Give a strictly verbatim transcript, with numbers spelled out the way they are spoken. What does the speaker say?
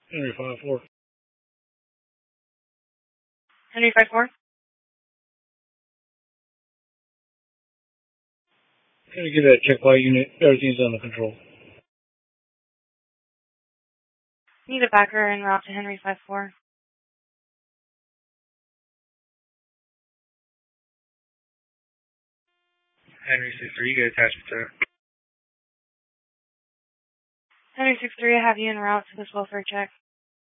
Henry five four. Henry five four. Can you give that check by unit? Everything's under control. Need a backer en route to Henry five four. Henry six three, you get attachment to it. Henry six three, I have you en route to this welfare check.